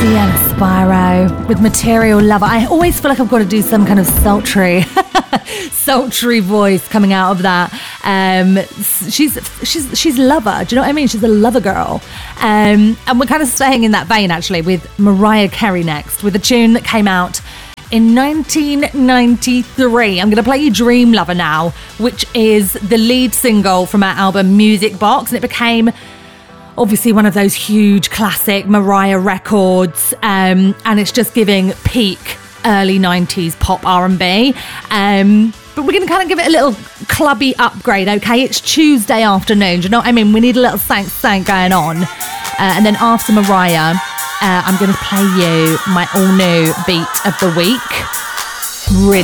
Deanna Spyro with Material Lover. I always feel like I've got to do some kind of sultry voice coming out of that. She's Lover. Do you know what I mean? She's a lover girl. And we're kind of staying in that vein actually with Mariah Carey next, with a tune that came out in 1993. I'm going to play you Dream Lover now, which is the lead single from our album Music Box, and it became obviously one of those huge classic Mariah records, and it's just giving peak early 90s pop R&B. But we're going to kind of give it a little clubby upgrade, okay? It's Tuesday afternoon, do you know what I mean? We need a little sank going on. And then after Mariah, I'm going to play you my all-new beat of the week. Really